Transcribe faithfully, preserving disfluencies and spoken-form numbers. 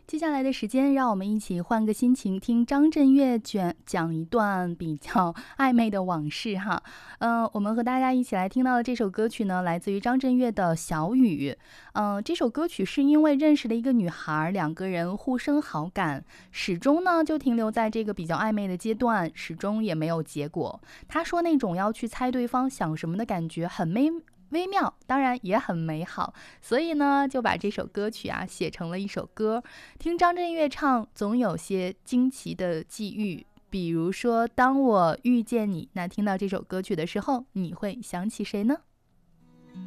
接下来的时间，让我们一起换个心情，听张震岳卷讲一段比较暧昧的往事哈。呃，我们和大家一起来听到的这首歌曲呢，来自于张震岳的《小雨》。呃，这首歌曲是因为认识了一个女孩，两个人互生好感，始终呢就停留在这个比较暧昧的阶段，始终也没有结果。他说那种要去猜对方想什么的感觉很美。微妙，当然也很美好，所以呢，就把这首歌曲啊写成了一首歌。听张震岳唱，总有些惊奇的际遇，比如说，当我遇见你，那听到这首歌曲的时候，你会想起谁呢？